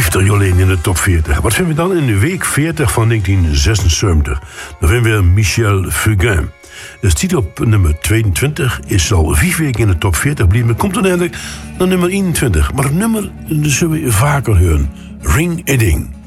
50 Jolene in de top 40. Wat vinden we dan in de week 40 van 1976? Dan vinden we Michel Fugain. De titel op nummer 22 is al 4 weken in de top 40 gebleven, maar komt uiteindelijk naar nummer 21. Maar het nummer zullen we vaker horen. Ring a Ding.